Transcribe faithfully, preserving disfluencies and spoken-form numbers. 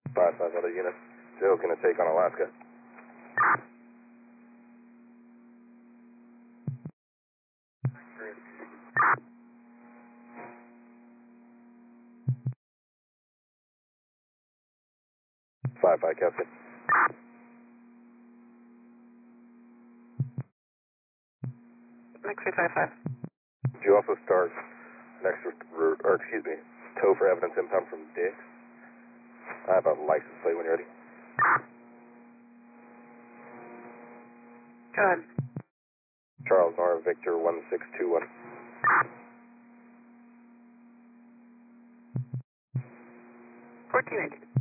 five five other unit. Joe's going to take on Alaska. five five, Captain. Next three five five. Did you also start next, or, or excuse me, tow for evidence impound from Dix? I have a license plate when you're ready. Go ahead. Charles R. Victor one six two one. fourteen eighty.